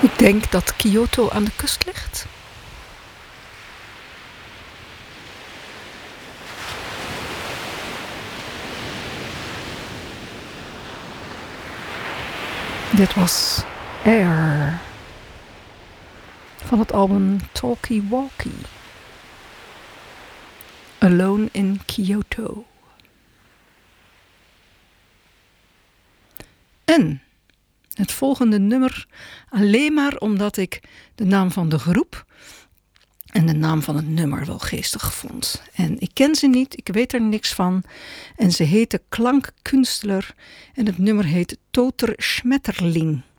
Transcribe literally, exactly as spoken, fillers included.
Ik denk dat Kyoto aan de kust ligt. Dit was Air van het album Talkie Walkie. Alone in Kyoto. En het volgende nummer alleen maar omdat ik de naam van de groep en de naam van het nummer wel geestig vond. En ik ken ze niet, ik weet er niks van. En ze heette Klankkunstler en het nummer heet Toter Schmetterling.